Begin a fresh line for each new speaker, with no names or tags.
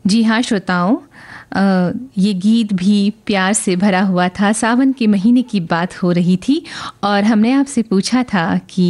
जी हाँ श्रोताओं, ये गीत भी प्यार से भरा हुआ था। सावन के महीने की बात हो रही थी और हमने आपसे पूछा था कि